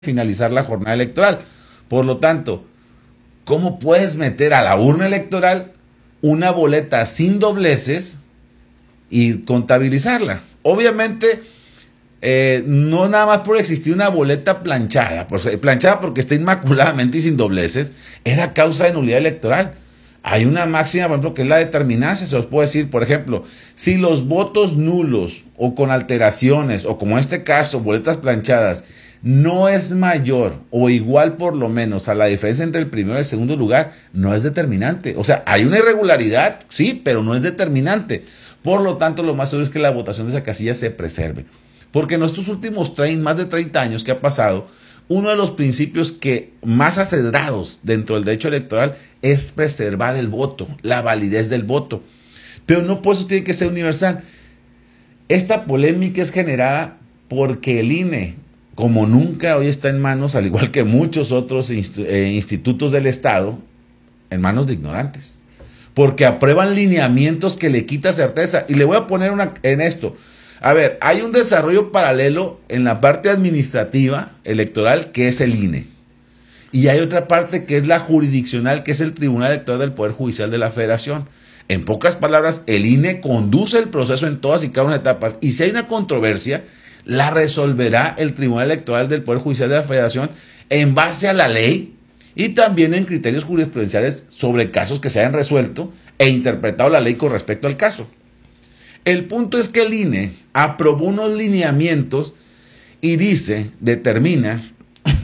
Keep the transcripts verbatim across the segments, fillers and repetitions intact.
finalizar la jornada electoral. Por lo tanto, ¿cómo puedes meter a la urna electoral una boleta sin dobleces y contabilizarla? Obviamente, eh, no nada más por existir una boleta planchada, por, planchada porque está inmaculadamente y sin dobleces, era causa de nulidad electoral. Hay una máxima, por ejemplo, que es la determinancia. Se os puede decir, por ejemplo, si los votos nulos o con alteraciones, o como en este caso, boletas planchadas, no es mayor o igual por lo menos a la diferencia entre el primero y el segundo lugar, no es determinante. O sea, hay una irregularidad, sí, pero no es determinante. Por lo tanto, lo más seguro es que la votación de esa casilla se preserve. Porque en estos últimos treinta, más de treinta años que ha pasado, uno de los principios que más acendrados dentro del derecho electoral es preservar el voto, la validez del voto. Pero no por eso tiene que ser universal. Esta polémica es generada porque el I N E, como nunca hoy está en manos, al igual que muchos otros inst- eh, institutos del Estado, en manos de ignorantes. Porque aprueban lineamientos que le quita certeza. Y le voy a poner una en esto. A ver, hay un desarrollo paralelo en la parte administrativa electoral, que es el I N E. Y hay otra parte que es la jurisdiccional, que es el Tribunal Electoral del Poder Judicial de la Federación. En pocas palabras, el I N E conduce el proceso en todas y cada una de las etapas. Y si hay una controversia, la resolverá el Tribunal Electoral del Poder Judicial de la Federación en base a la ley y también en criterios jurisprudenciales sobre casos que se hayan resuelto e interpretado la ley con respecto al caso. El punto es que el I N E aprobó unos lineamientos y dice, determina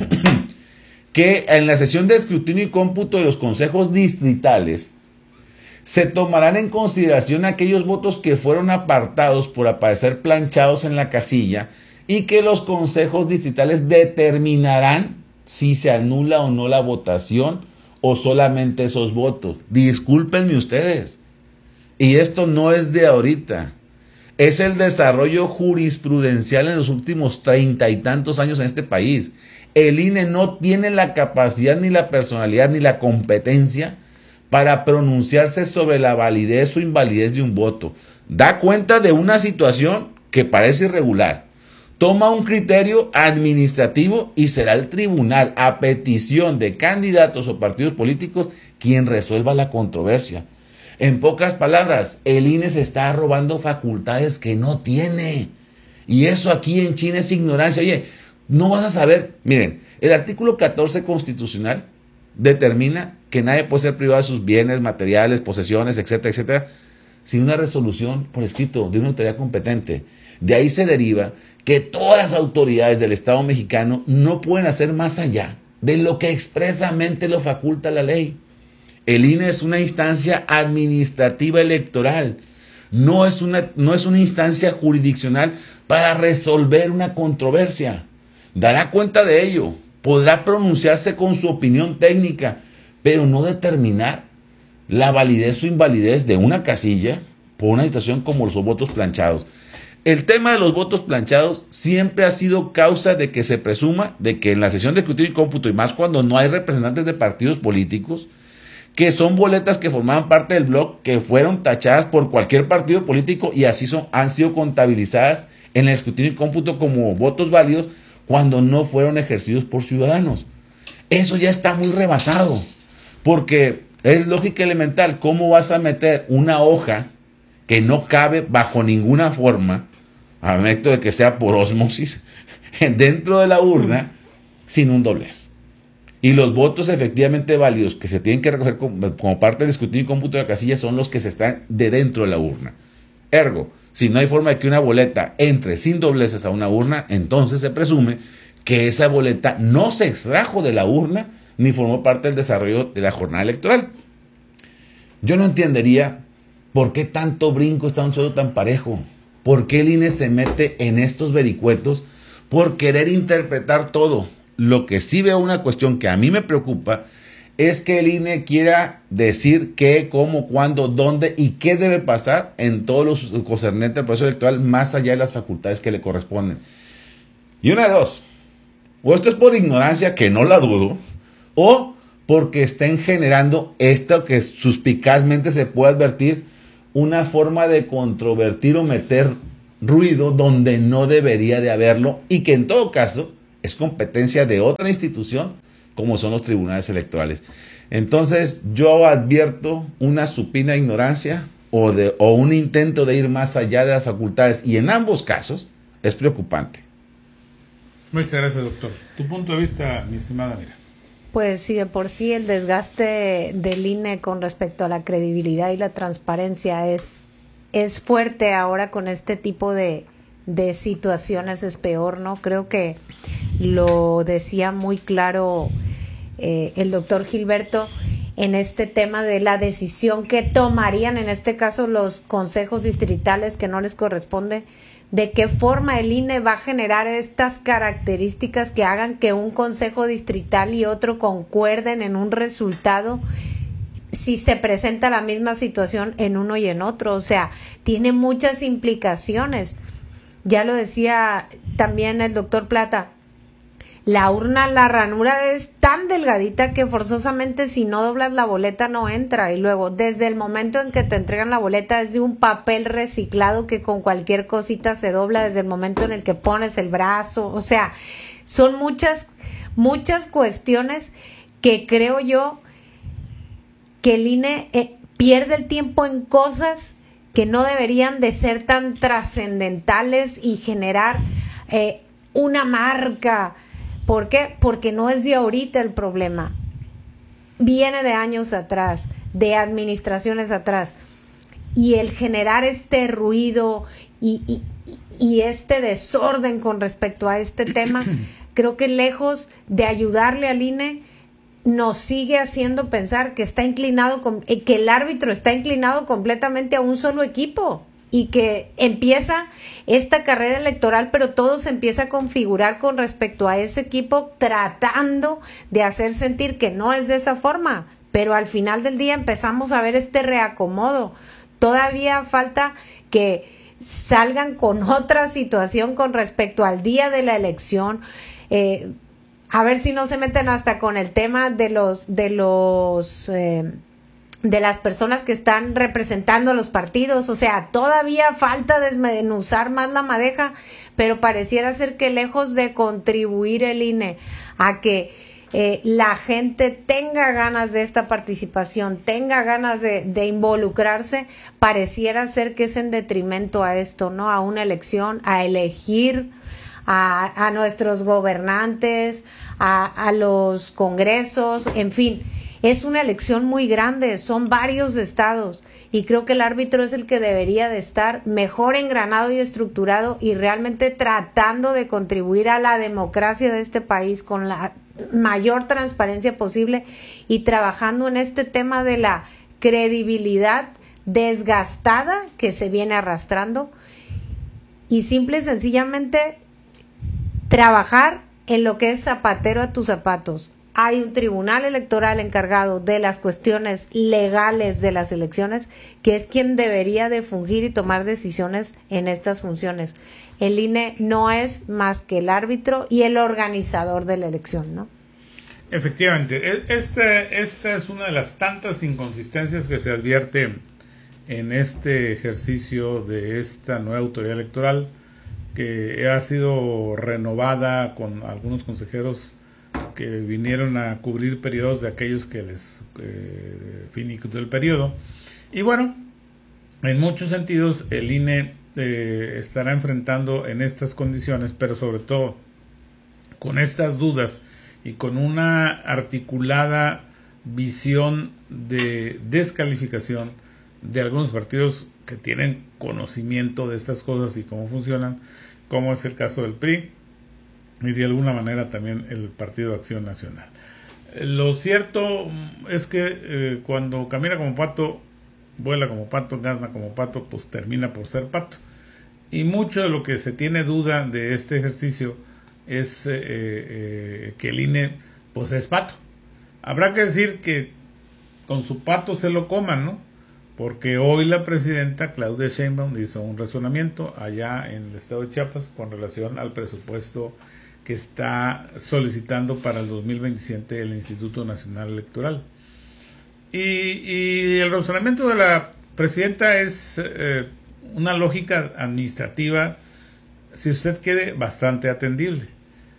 que en la sesión de escrutinio y cómputo de los consejos distritales se tomarán en consideración aquellos votos que fueron apartados por aparecer planchados en la casilla y que los consejos distritales determinarán si se anula o no la votación o solamente esos votos. Discúlpenme ustedes. Y esto no es de ahorita. Es el desarrollo jurisprudencial en los últimos treinta y tantos años en este país. El I N E no tiene la capacidad, ni la personalidad, ni la competencia para pronunciarse sobre la validez o invalidez de un voto. Da cuenta de una situación que parece irregular. Toma un criterio administrativo y será el tribunal, a petición de candidatos o partidos políticos, quien resuelva la controversia. En pocas palabras, el I N E se está robando facultades que no tiene. Y eso aquí en China es ignorancia. Oye, no vas a saber. Miren, el artículo catorce constitucional determina que nadie puede ser privado de sus bienes materiales, posesiones, etcétera, etcétera, sin una resolución por escrito de una autoridad competente. De ahí se deriva que todas las autoridades del Estado mexicano no pueden hacer más allá de lo que expresamente lo faculta la ley. El I N E es una instancia administrativa electoral, no es una, no es una instancia jurisdiccional para resolver una controversia. Dará cuenta de ello, podrá pronunciarse con su opinión técnica, pero no determinar la validez o invalidez de una casilla por una situación como los votos planchados. El tema de los votos planchados siempre ha sido causa de que se presuma de que en la sesión de escrutinio y cómputo, y más cuando no hay representantes de partidos políticos, que son boletas que formaban parte del bloque, que fueron tachadas por cualquier partido político y así son, han sido contabilizadas en el escrutinio y cómputo como votos válidos cuando no fueron ejercidos por ciudadanos. Eso ya está muy rebasado, porque es lógica elemental. ¿Cómo vas a meter una hoja que no cabe bajo ninguna forma, a método de que sea por ósmosis, dentro de la urna sin un doblez? Y los votos efectivamente válidos que se tienen que recoger como, como parte del escrutinio y cómputo de la casilla son los que se están de dentro de la urna. Ergo, si no hay forma de que una boleta entre sin dobleces a una urna, entonces se presume que esa boleta no se extrajo de la urna ni formó parte del desarrollo de la jornada electoral. Yo no entendería por qué tanto brinco está un suelo tan parejo. ¿Por qué el I N E se mete en estos vericuetos por querer interpretar todo? Lo que sí veo una cuestión que a mí me preocupa es que el I N E quiera decir qué, cómo, cuándo, dónde y qué debe pasar en todos los concernentes al proceso electoral más allá de las facultades que le corresponden. Y una de dos, o esto es por ignorancia, que no la dudo, o porque estén generando esto que suspicazmente se puede advertir, una forma de controvertir o meter ruido donde no debería de haberlo y que en todo caso es competencia de otra institución, como son los tribunales electorales. Entonces, yo advierto una supina ignorancia o, de, o un intento de ir más allá de las facultades, y en ambos casos es preocupante. Muchas gracias, doctor. Tu punto de vista, mi estimada Mira. Pues sí, de por sí el desgaste del I N E con respecto a la credibilidad y la transparencia es, es fuerte ahora con este tipo de, de situaciones, es peor, ¿no? Creo que lo decía muy claro eh, el doctor Gilberto en este tema de la decisión que tomarían, en este caso los consejos distritales que no les corresponde, de qué forma el I N E va a generar estas características que hagan que un consejo distrital y otro concuerden en un resultado si se presenta la misma situación en uno y en otro. O sea, tiene muchas implicaciones. Ya lo decía también el doctor Plata, la urna, la ranura es tan delgadita que forzosamente si no doblas la boleta no entra. Y luego, desde el momento en que te entregan la boleta, es de un papel reciclado que con cualquier cosita se dobla desde el momento en el que pones el brazo. O sea, son muchas, muchas cuestiones que creo yo que el I N E eh, pierde el tiempo en cosas que no deberían de ser tan trascendentales y generar eh, una marca. ¿Por qué? Porque no es de ahorita el problema. Viene de años atrás, de administraciones atrás. Y el generar este ruido y, y, y este desorden con respecto a este tema, creo que lejos de ayudarle al I N E, nos sigue haciendo pensar que está inclinado, con, que el árbitro está inclinado completamente a un solo equipo. Y que empieza esta carrera electoral, pero todo se empieza a configurar con respecto a ese equipo, tratando de hacer sentir que no es de esa forma, pero al final del día empezamos a ver este reacomodo. Todavía falta que salgan con otra situación con respecto al día de la elección, eh, a ver si no se meten hasta con el tema de los de los eh, de las personas que están representando a los partidos. O sea, todavía falta desmenuzar más la madeja, pero pareciera ser que lejos de contribuir el I N E a que eh, la gente tenga ganas de esta participación, tenga ganas de, de involucrarse, pareciera ser que es en detrimento a esto, ¿no? A una elección, a elegir a, a nuestros gobernantes, a, a los congresos, en fin. Es una elección muy grande, son varios estados y creo que el árbitro es el que debería de estar mejor engranado y estructurado y realmente tratando de contribuir a la democracia de este país con la mayor transparencia posible y trabajando en este tema de la credibilidad desgastada que se viene arrastrando y simple y sencillamente trabajar en lo que es zapatero a tus zapatos. Hay un tribunal electoral encargado de las cuestiones legales de las elecciones, que es quien debería de fungir y tomar decisiones en estas funciones. El I N E no es más que el árbitro y el organizador de la elección, ¿no? Efectivamente, este, esta es una de las tantas inconsistencias que se advierte en este ejercicio de esta nueva autoridad electoral, que ha sido renovada con algunos consejeros que vinieron a cubrir periodos de aquellos que les eh, finiquitó el periodo. Y bueno, en muchos sentidos el I N E eh, estará enfrentando en estas condiciones, pero sobre todo con estas dudas y con una articulada visión de descalificación de algunos partidos que tienen conocimiento de estas cosas y cómo funcionan, como es el caso del P R I y de alguna manera también el Partido de Acción Nacional. Lo cierto es que eh, cuando camina como pato, vuela como pato, gazna como pato, pues termina por ser pato. Y mucho de lo que se tiene duda de este ejercicio es eh, eh, que el I N E pues es pato. Habrá que decir que con su pato se lo coman, ¿no? Porque hoy la presidenta Claudia Sheinbaum hizo un razonamiento allá en el estado de Chiapas con relación al presupuesto que está solicitando para el dos mil veintisiete el Instituto Nacional Electoral. Y, y el razonamiento de la presidenta es eh, una lógica administrativa, si usted quiere, bastante atendible.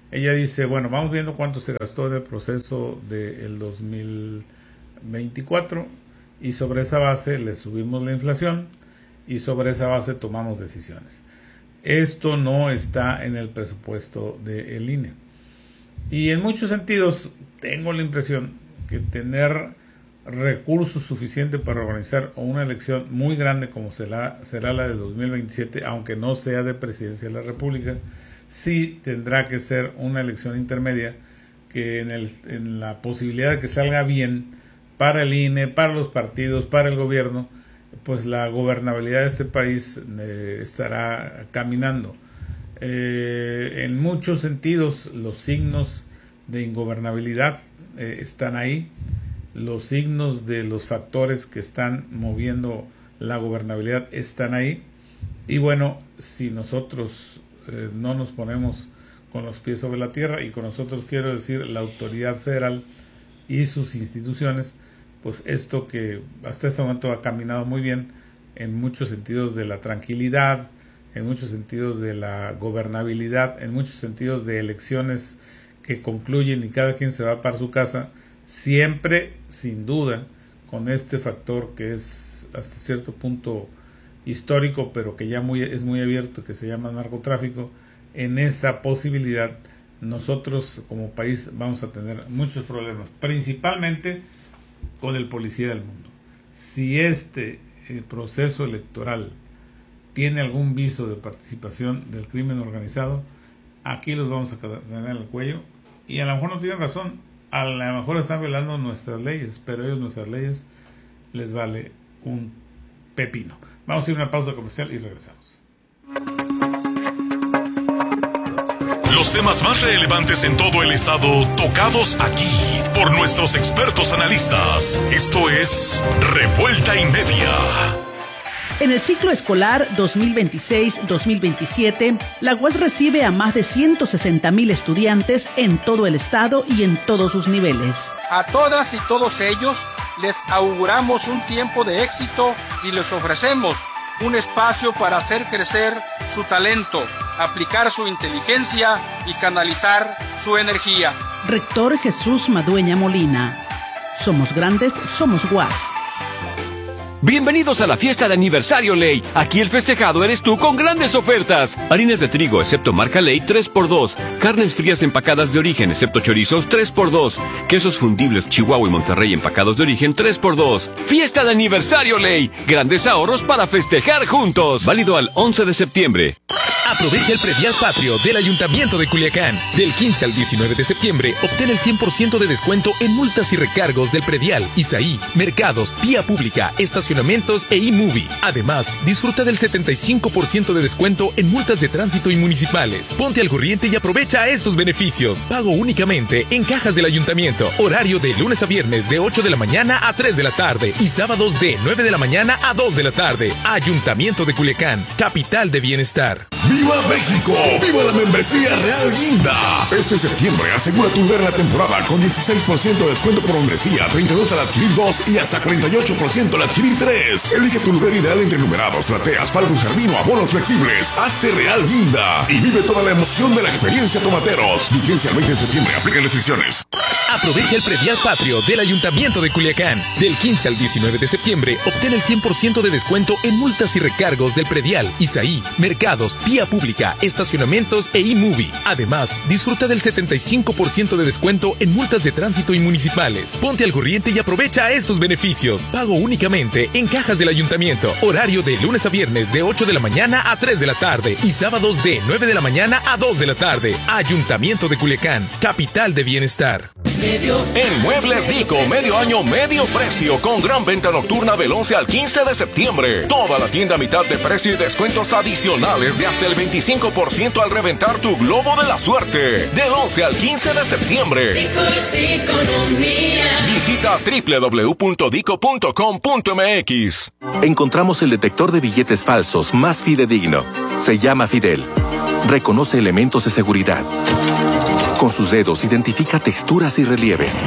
ella dice, bueno, vamos viendo cuánto se gastó en el proceso del dos mil veinticuatro y sobre esa base le subimos la inflación y sobre esa base tomamos decisiones. Esto no está en el presupuesto del I N E. Y en muchos sentidos tengo la impresión que tener recursos suficientes para organizar una elección muy grande como será, será la de dos mil veintisiete, aunque no sea de presidencia de la República, sí tendrá que ser una elección intermedia que en, el, en la posibilidad de que salga bien para el I N E, para los partidos, para el gobierno, pues la gobernabilidad de este país eh, estará caminando. Eh, en muchos sentidos los signos de ingobernabilidad eh, están ahí, los signos de los factores que están moviendo la gobernabilidad están ahí, y bueno, si nosotros eh, no nos ponemos con los pies sobre la tierra, y con nosotros quiero decir la autoridad federal y sus instituciones, pues esto que hasta este momento ha caminado muy bien en muchos sentidos de la tranquilidad, en muchos sentidos de la gobernabilidad, en muchos sentidos de elecciones que concluyen y cada quien se va para su casa, siempre, sin duda, con este factor que es hasta cierto punto histórico, pero que ya muy, es muy abierto, que se llama narcotráfico. En esa posibilidad nosotros como país vamos a tener muchos problemas, principalmente con el policía del mundo. Si este eh, proceso electoral tiene algún viso de participación del crimen organizado, aquí los vamos a tener en el cuello, y a lo mejor no tienen razón, a lo mejor están violando nuestras leyes, pero a ellos nuestras leyes les vale un pepino. Vamos a ir a una pausa comercial y regresamos. Los temas más relevantes en todo el estado tocados aquí por nuestros expertos analistas. Esto es Revuelta y Media. En el ciclo escolar dos mil veintiséis dos mil veintisiete, la U A S recibe a más de ciento sesenta mil estudiantes en todo el estado y en todos sus niveles. A todas y todos ellos les auguramos un tiempo de éxito y les ofrecemos un espacio para hacer crecer su talento, aplicar su inteligencia y canalizar su energía. Rector Jesús Madueña Molina. Somos grandes, somos U A S. Bienvenidos a la fiesta de aniversario Ley. Aquí el festejado eres tú con grandes ofertas. Harinas de trigo, excepto marca Ley, tres por dos. Carnes frías empacadas de origen, excepto chorizos, tres por dos. Quesos fundibles Chihuahua y Monterrey empacados de origen, tres por dos. Fiesta de aniversario Ley. Grandes ahorros para festejar juntos. Válido al once de septiembre. Aprovecha el predial patrio del Ayuntamiento de Culiacán. Del quince al diecinueve de septiembre, obtén el cien por ciento de descuento en multas y recargos del predial, Isaí, mercados, vía pública, estacionamientos e iMovie. Además, disfruta del setenta y cinco por ciento de descuento en multas de tránsito y municipales. Ponte al corriente y aprovecha estos beneficios. Pago únicamente en cajas del Ayuntamiento. Horario de lunes a viernes de ocho de la mañana a tres de la tarde y sábados de nueve de la mañana a dos de la tarde. Ayuntamiento de Culiacán, capital de bienestar. ¡Viva México! ¡Viva la membresía Real Guinda! Este septiembre asegura tu lugar en la temporada con dieciséis por ciento de descuento por membresía, treinta y dos al adquirir dos y hasta cuarenta y ocho por ciento al adquirir tres. Elige tu lugar ideal entre numerados, plateas, palcos jardín o abonos flexibles. Hazte Real Guinda y vive toda la emoción de la experiencia Tomateros. Vigencia el veinte de septiembre. Aplica restricciones. Aprovecha el predial patrio del Ayuntamiento de Culiacán. Del quince al diecinueve de septiembre, obtén el cien por ciento de descuento en multas y recargos del predial, Isaí, mercados, vía pública, estacionamientos e iMovie. Además, disfruta del setenta y cinco por ciento de descuento en multas de tránsito y municipales. Ponte al corriente y aprovecha estos beneficios. Pago únicamente en cajas del Ayuntamiento. Horario de lunes a viernes de ocho de la mañana a tres de la tarde y sábados de nueve de la mañana a dos de la tarde. Ayuntamiento de Culiacán, capital de bienestar. En Muebles Dico, medio año, medio precio, con gran venta nocturna del once al quince de septiembre. Toda la tienda a mitad de precio y descuentos adicionales de hasta el veinticinco por ciento al reventar tu globo de la suerte. Del once al quince de septiembre. Dico es economía. Visita doble u doble u doble u punto dico punto com punto m x. Encontramos el detector de billetes falsos más fidedigno. Se llama Fidel. Reconoce elementos de seguridad. Con sus dedos identifica texturas y relieves.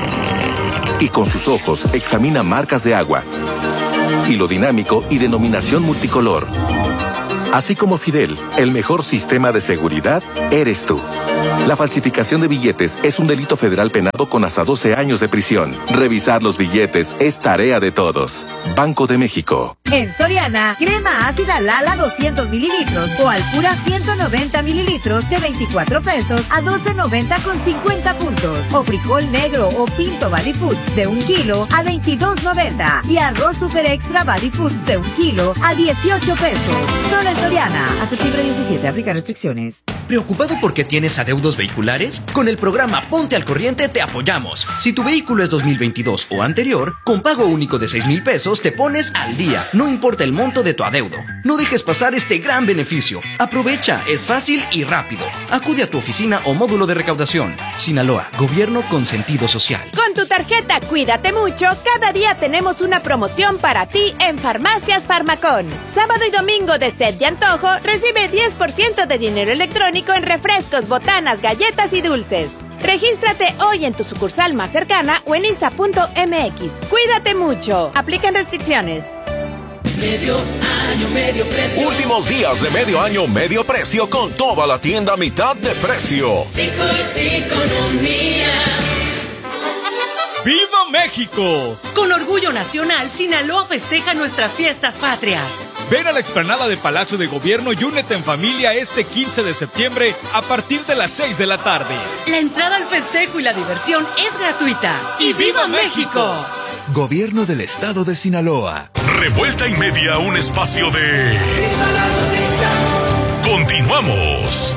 Y con sus ojos examina marcas de agua, hilo dinámico y denominación multicolor. Así como Fidel, el mejor sistema de seguridad eres tú. La falsificación de billetes es un delito federal penado con hasta doce años de prisión. Revisar los billetes es tarea de todos. Banco de México. En Soriana, crema ácida Lala doscientos mililitros o Alpura ciento noventa mililitros de veinticuatro pesos a doce noventa con cincuenta puntos. O frijol negro o pinto Body Foods de un kilo a veintidós noventa. Y arroz super extra Body Foods de un kilo a dieciocho pesos. Solo en Soriana. A septiembre diecisiete, aplica restricciones. ¿Preocupado porque tienes adeudos vehiculares? Con el programa Ponte al Corriente te apoyamos. Si tu vehículo es dos mil veintidós o anterior, con pago único de seis mil pesos te pones al día. No importa el monto de tu adeudo. No dejes pasar este gran beneficio. Aprovecha, es fácil y rápido. Acude a tu oficina o módulo de recaudación. Sinaloa, gobierno con sentido social. Con tu tarjeta Cuídate Mucho, cada día tenemos una promoción para ti en Farmacias Farmacón. Sábado y domingo de sed y antojo, recibe diez por ciento de dinero electrónico en refrescos, botanas, galletas y dulces. Regístrate hoy en tu sucursal más cercana o en isa punto eme equis. Cuídate mucho. Aplican restricciones. Medio año, medio precio. Últimos días de medio año, medio precio con toda la tienda a mitad de precio. Tico es economía. ¡Viva México! Con orgullo nacional, Sinaloa festeja nuestras fiestas patrias. Ven a la explanada de Palacio de Gobierno y únete en familia este quince de septiembre a partir de las seis de la tarde. La entrada al festejo y la diversión es gratuita. ¡Y viva México! Gobierno del Estado de Sinaloa. Revuelta y media, un espacio de... Continuamos.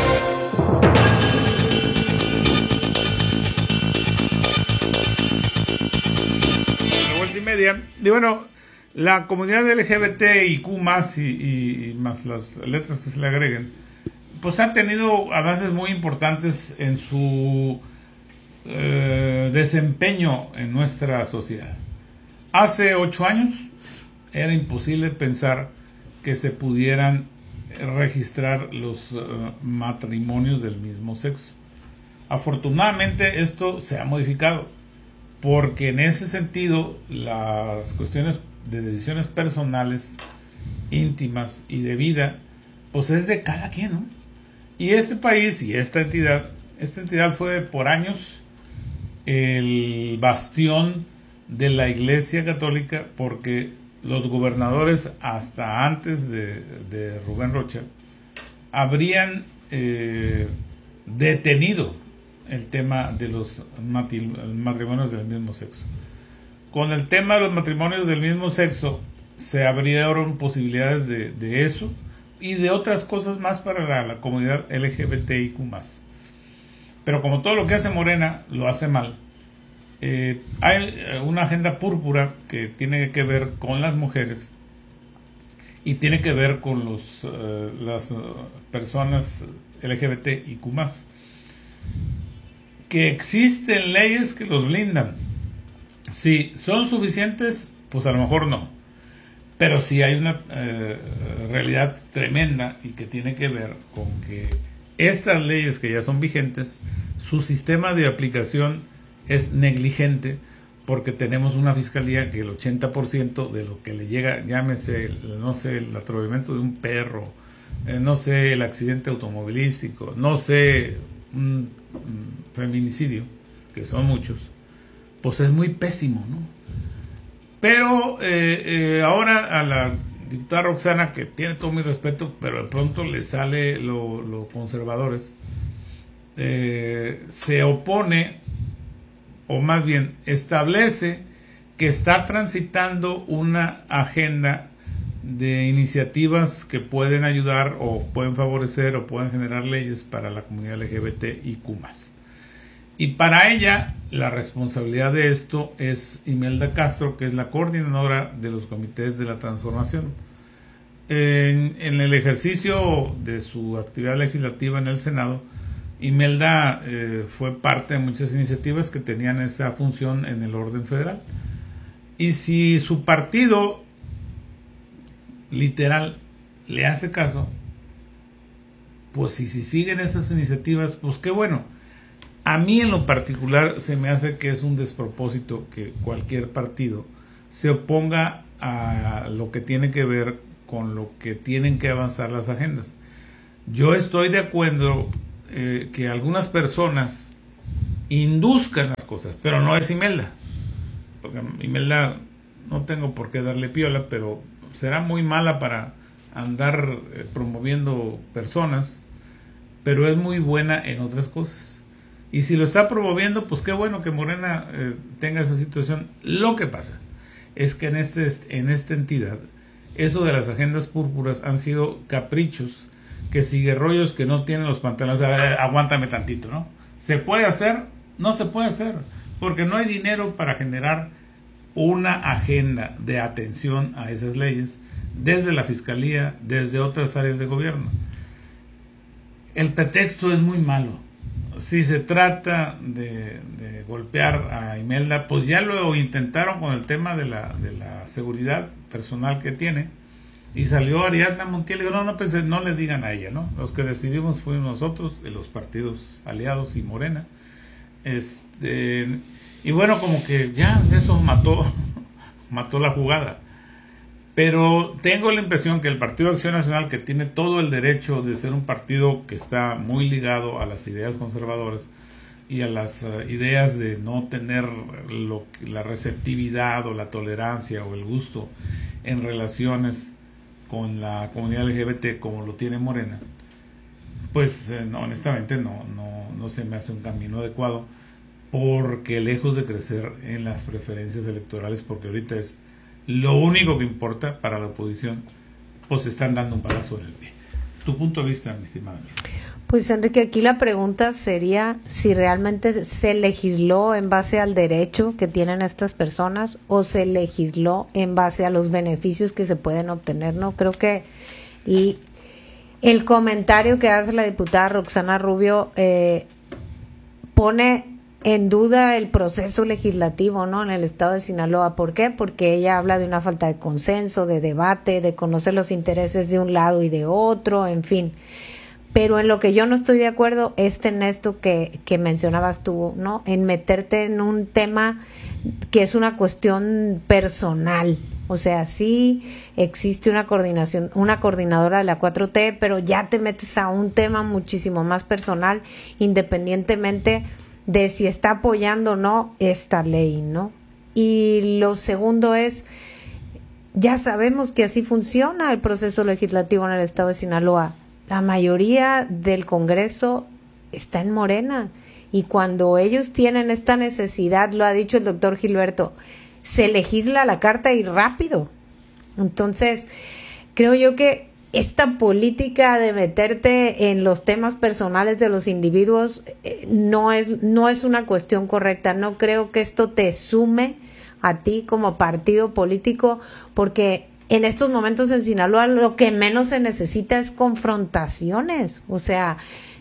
Revuelta y media. Y bueno, la comunidad L G B T I Q más y, y, y más las letras que se le agreguen, pues han tenido avances muy importantes en su eh, desempeño en nuestra sociedad. Hace ocho años era imposible pensar que se pudieran registrar los uh, matrimonios del mismo sexo. Afortunadamente esto se ha modificado, porque en ese sentido las cuestiones de decisiones personales, íntimas y de vida, pues es de cada quien, ¿no? Y este país y esta entidad, esta entidad fue por años el bastión de la Iglesia Católica, porque los gobernadores hasta antes de, de Rubén Rocha habrían eh, detenido el tema de los matrimonios del mismo sexo. Con el tema de los matrimonios del mismo sexo se abrieron posibilidades de, de eso y de otras cosas más para la, la comunidad L G B T I Q más. Pero como todo lo que hace Morena lo hace mal, eh, hay una agenda púrpura que tiene que ver con las mujeres y tiene que ver con los uh, las uh, personas L G B T I Q más. Que existen leyes que los blindan. Si son suficientes, pues a lo mejor no. Pero sí hay una eh, realidad tremenda y que tiene que ver con que esas leyes que ya son vigentes, su sistema de aplicación es negligente, porque tenemos una fiscalía que el ochenta por ciento de lo que le llega, llámese, no sé, el atropellamiento de un perro, eh, no sé, el accidente automovilístico, no sé, un, un feminicidio, que son muchos, pues es muy pésimo, ¿no? Pero eh, eh, ahora a la diputada Roxana, que tiene todo mi respeto, pero de pronto le sale lo, lo conservadores, eh, se opone, o más bien establece que está transitando una agenda de iniciativas que pueden ayudar o pueden favorecer o pueden generar leyes para la comunidad L G B T I Q más. Y para ella, la responsabilidad de esto es Imelda Castro, que es la coordinadora de los comités de la transformación. En, en el ejercicio de su actividad legislativa en el Senado, Imelda eh, fue parte de muchas iniciativas que tenían esa función en el orden federal. Y si su partido, literal, le hace caso, pues si, si siguen esas iniciativas, pues qué bueno. A mí en lo particular se me hace que es un despropósito que cualquier partido se oponga a lo que tiene que ver con lo que tienen que avanzar las agendas. Yo estoy de acuerdo eh, que algunas personas induzcan las cosas, pero no es Imelda, porque Imelda no tengo por qué darle piola, pero será muy mala para andar eh, promoviendo personas, pero es muy buena en otras cosas. Y si lo está promoviendo, pues qué bueno que Morena eh, tenga esa situación. Lo que pasa es que en, este, en esta entidad, eso de las agendas púrpuras han sido caprichos, que sigue rollos que no tienen los pantalones. O sea, aguántame tantito, ¿no? ¿Se puede hacer? No se puede hacer, porque no hay dinero para generar una agenda de atención a esas leyes desde la Fiscalía, desde otras áreas de gobierno. El pretexto es muy malo. Si se trata de, de golpear a Imelda, pues ya lo intentaron con el tema de la, de la seguridad personal que tiene, y salió Ariadna Montiel y dijo, no, no, pensé, no le digan a ella, ¿no? Los que decidimos fuimos nosotros, los partidos aliados y Morena. Este, y bueno, como que ya eso mató, mató la jugada. Pero tengo la impresión que el Partido Acción Nacional, que tiene todo el derecho de ser un partido que está muy ligado a las ideas conservadoras y a las uh, ideas de no tener lo, la receptividad o la tolerancia o el gusto en relaciones con la comunidad L G B T como lo tiene Morena, pues eh, no, honestamente no, no, no se me hace un camino adecuado, porque lejos de crecer en las preferencias electorales, porque ahorita es lo único que importa para la oposición, pues están dando un balazo en el pie. Tu punto de vista, mi estimada amiga. Pues Enrique, aquí la pregunta sería si realmente se legisló en base al derecho que tienen estas personas o se legisló en base a los beneficios que se pueden obtener, ¿no? Creo que el, el comentario que hace la diputada Roxana Rubio eh, pone en duda el proceso legislativo, ¿no?, en el estado de Sinaloa. ¿Por qué? Porque ella habla de una falta de consenso, de debate, de conocer los intereses de un lado y de otro, en fin. Pero en lo que yo no estoy de acuerdo es en esto que, que mencionabas tú, ¿no?, en meterte en un tema que es una cuestión personal. O sea, sí existe una coordinación, una coordinadora de la cuatro T, pero ya te metes a un tema muchísimo más personal, independientemente de si está apoyando o no esta ley, ¿no? Y lo segundo es, ya sabemos que así funciona el proceso legislativo en el estado de Sinaloa. La mayoría del Congreso está en Morena, y cuando ellos tienen esta necesidad, lo ha dicho el doctor Gilberto, se legisla a la carta y rápido. Entonces, creo yo que esta política de meterte en los temas personales de los individuos eh, no es, no es una cuestión correcta. No creo que esto te sume a ti como partido político, porque en estos momentos en Sinaloa lo que menos se necesita es confrontaciones. O sea,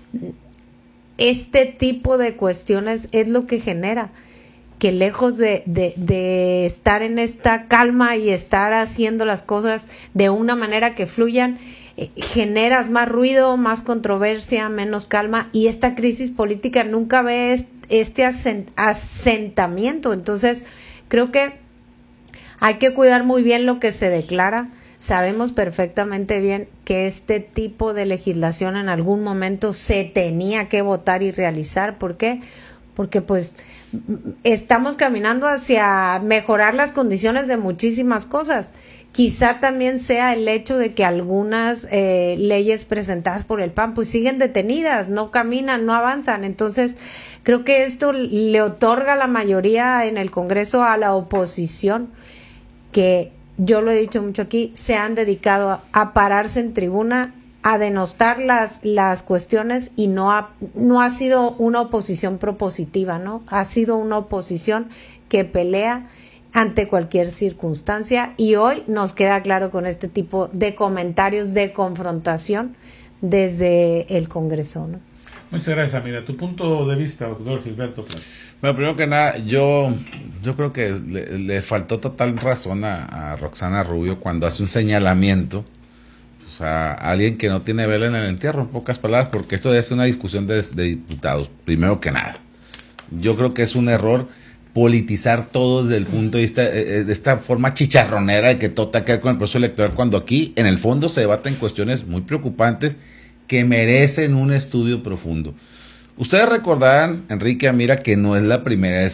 este tipo de cuestiones es lo que genera que lejos de, de, de estar en esta calma y estar haciendo las cosas de una manera que fluyan, eh, generas más ruido, más controversia, menos calma, y esta crisis política nunca ve este asent- asentamiento. Entonces, creo que hay que cuidar muy bien lo que se declara. Sabemos perfectamente bien que este tipo de legislación en algún momento se tenía que votar y realizar. ¿Por qué? Porque pues estamos caminando hacia mejorar las condiciones de muchísimas cosas. Quizá también sea el hecho de que algunas eh, leyes presentadas por el P A N pues siguen detenidas, no caminan, no avanzan. Entonces, creo que esto le otorga la mayoría en el Congreso a la oposición, que yo lo he dicho mucho aquí, se han dedicado a, a pararse en tribuna, a denostar las, las cuestiones, y no ha, no ha sido una oposición propositiva, ¿no? Ha sido una oposición que pelea ante cualquier circunstancia, y hoy nos queda claro con este tipo de comentarios de confrontación desde el Congreso, ¿no? Muchas gracias, mira, tu punto de vista, doctor Gilberto. Bueno, primero que nada, yo, yo creo que le, le faltó total razón a, a Roxana Rubio cuando hace un señalamiento. O sea, alguien que no tiene vela en el entierro, en pocas palabras, porque esto es una discusión de, de diputados, primero que nada. Yo creo que es un error politizar todo desde el punto de vista eh, de esta forma chicharronera de que todo está que ver con el proceso electoral, cuando aquí en el fondo se debaten cuestiones muy preocupantes que merecen un estudio profundo. Ustedes recordarán, Enrique, Amira, que no es la primera vez